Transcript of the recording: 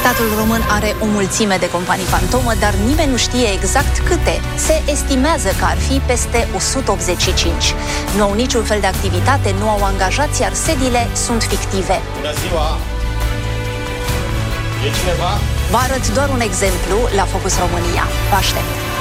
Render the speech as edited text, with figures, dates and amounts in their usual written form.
Statul român are o mulțime de companii fantomă, dar nimeni nu știe exact câte. Se estimează că ar fi peste 185. Nu au niciun fel de activitate, nu au angajați, iar sediile sunt fictive. Bună ziua! E cineva? Vă arăt doar un exemplu la Focus România. Vă aștept!